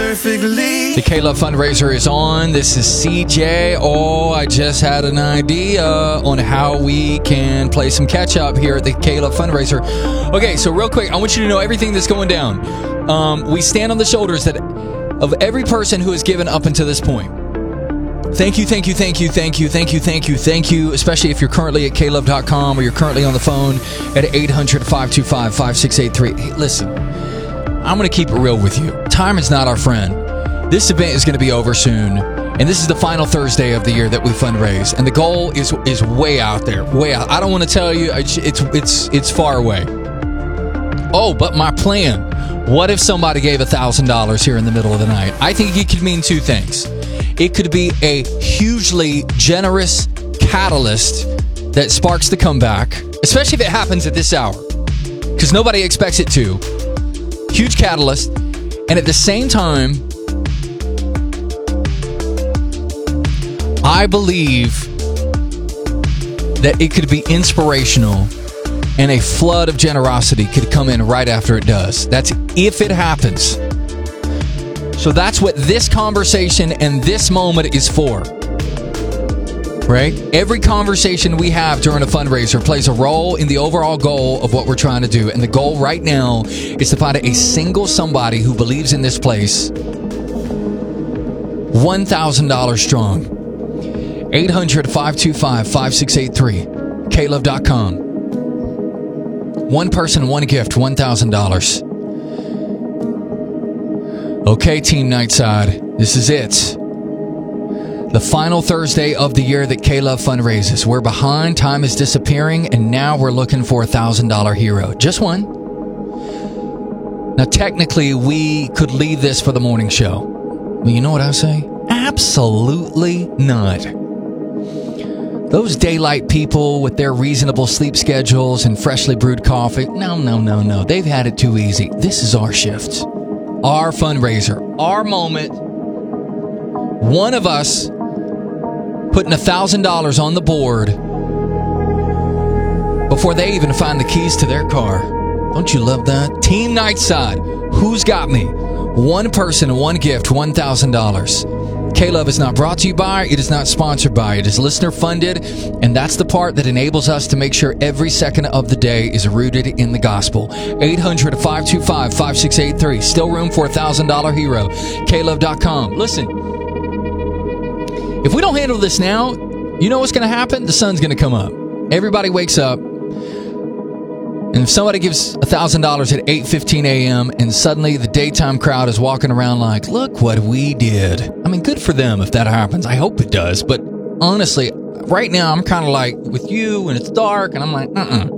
perfectly. The K-Love fundraiser is on. This is CJ. Oh, I just had an idea on how we can play some catch up here at the K-Love fundraiser. Okay, so real quick, I want you to know everything that's going down. We stand on the shoulders of every person who has given up until this point. Thank you, thank you, thank you, thank you, thank you, thank you, thank you, especially if you're currently at klove.com or you're currently on the phone at 800-525-5683. Hey, listen, I'm going to keep it real with you. Time is not our friend. This event is going to be over soon, and this is the final Thursday of the year that we fundraise, and the goal is way out there, way out. I don't want to tell you, it's far away. Oh, but my plan. What if somebody gave $1,000 here in the middle of the night? I think it could mean two things. It could be a hugely generous catalyst that sparks the comeback, especially if it happens at this hour, because nobody expects it to. Huge catalyst. And at the same time, I believe that it could be inspirational and a flood of generosity could come in right after it does. That's if it happens. So that's what this conversation and this moment is for, right? Every conversation we have during a fundraiser plays a role in the overall goal of what we're trying to do. And the goal right now is to find a single somebody who believes in this place. $1,000 strong. 800-525-5683. klove.com. One person, one gift, $1,000. Okay, Team Nightside, this is it. The final Thursday of the year that K-Love fundraises. We're behind, time is disappearing, and now we're looking for a $1,000 hero. Just one. Now, technically, we could leave this for the morning show. Well, you know what I say? Absolutely not. Those daylight people with their reasonable sleep schedules and freshly brewed coffee, no. They've had it too easy. This is our shift. Our fundraiser, our moment. One of us putting $1,000 on the board before they even find the keys to their car. Don't you love that? Team Nightside, who's got me? One person, one gift, $1,000. K-Love is not brought to you by, it is not sponsored by, it is listener funded, and that's the part that enables us to make sure every second of the day is rooted in the gospel. 800-525-5683. Still room for a $1,000 hero. klove.com. Listen, if we don't handle this now, you know what's going to happen? The sun's going to come up. Everybody wakes up, and if somebody gives $1,000 at 8:15 a.m. and suddenly the daytime crowd is walking around like, look what we did. I mean, good for them if that happens. I hope it does. But honestly, right now I'm kind of like with you and it's dark and I'm like,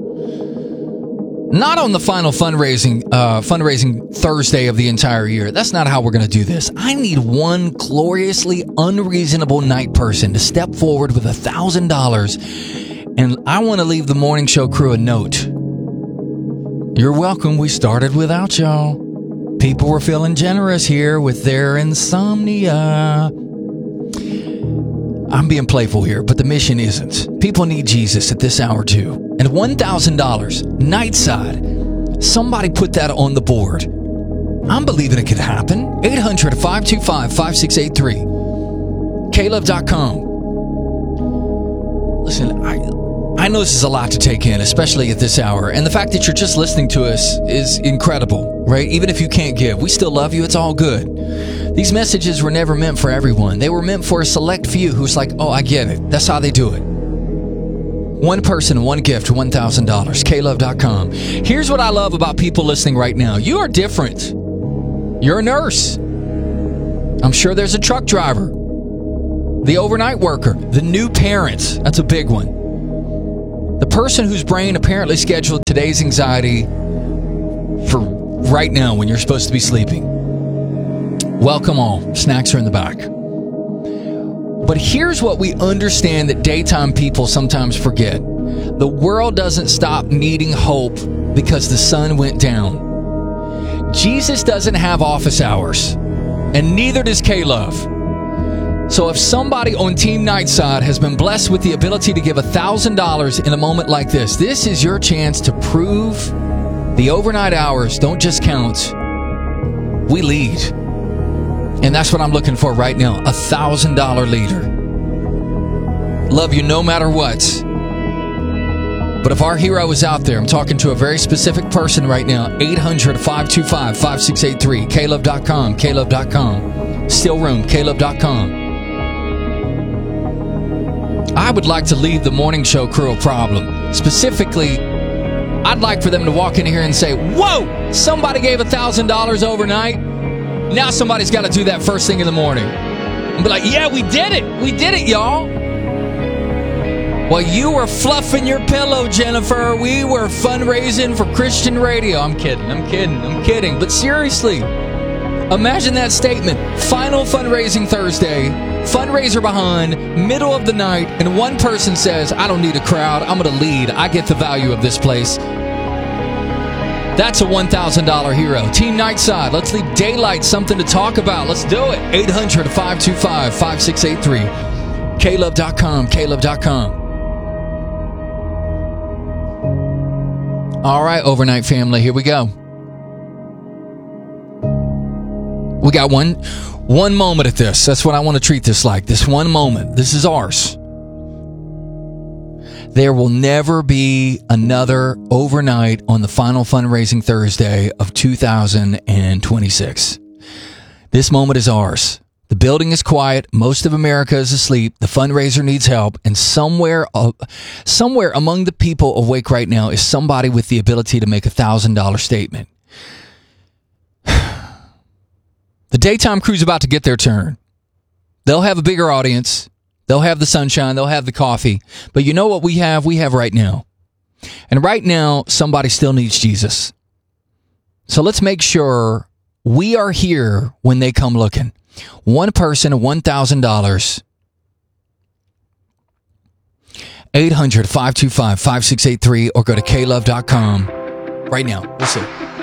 Not on the final fundraising Thursday of the entire year. That's not how we're going to do this. I need one gloriously unreasonable night person to step forward with $1,000, and I want to leave the morning show crew a note. You're welcome. We started without y'all. People were feeling generous here with their insomnia. I'm being playful here, but the mission isn't. People need Jesus at this hour too. And $1,000, Nightside. Somebody put that on the board. I'm believing it could happen. 800-525-5683. klove.com. Listen, I know this is a lot to take in, especially at this hour. And the fact that you're just listening to us is incredible, right? Even if you can't give, we still love you. It's all good. These messages were never meant for everyone. They were meant for a select few who's like, oh, I get it. That's how they do it. One person, one gift, $1,000. klove.com. Here's what I love about people listening right now. You are different. You're a nurse. I'm sure there's a truck driver. The overnight worker. The new parent. That's a big one. The person whose brain apparently scheduled today's anxiety for right now when you're supposed to be sleeping. Welcome all. Snacks are in the back. But here's what we understand that daytime people sometimes forget. The world doesn't stop needing hope because the sun went down. Jesus doesn't have office hours, and neither does K-Love. So if somebody on Team Nightside has been blessed with the ability to give $1,000 in a moment like this, this is your chance to prove the overnight hours don't just count. We lead. And that's what I'm looking for right now, $1,000 leader. Love you no matter what. But if our hero is out there, I'm talking to a very specific person right now, 800-525-5683, klove.com, klove.com, still room, klove.com. I would like to leave the morning show crew a problem. Specifically, I'd like for them to walk in here and say, whoa, somebody gave $1,000 overnight. Now somebody's got to do that first thing in the morning. And be like, yeah, we did it. We did it, y'all. Well, you were fluffing your pillow, Jennifer. We were fundraising for Christian radio. I'm kidding. But seriously, imagine that statement. Final fundraising Thursday, fundraiser behind, middle of the night, and one person says, I don't need a crowd. I'm going to lead. I get the value of this place. That's a $1,000 hero. Team Nightside, let's leave daylight something to talk about. Let's do it. 800-525-5683. klove.com, klove.com. All right, overnight family, here we go. We got one moment at this. That's what I want to treat this like. This one moment. This is ours. There will never be another overnight on the final fundraising Thursday of 2026. This moment is ours. The building is quiet. Most of America is asleep. The fundraiser needs help. And somewhere among the people awake right now is somebody with the ability to make $1,000 statement. The daytime crew's about to get their turn. They'll have a bigger audience. They'll have the sunshine. They'll have the coffee. But you know what we have? We have right now. And right now, somebody still needs Jesus. So let's make sure we are here when they come looking. One person, $1,000. 800-525-5683 or go to klove.com right now. We'll see.